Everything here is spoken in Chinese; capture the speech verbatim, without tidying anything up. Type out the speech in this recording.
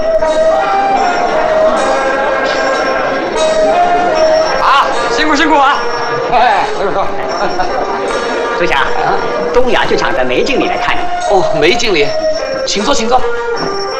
啊，辛苦辛苦啊！哎，不是说， 朱霞，东亚剧场的梅经理来看你。 哦，梅经理，请坐，请坐。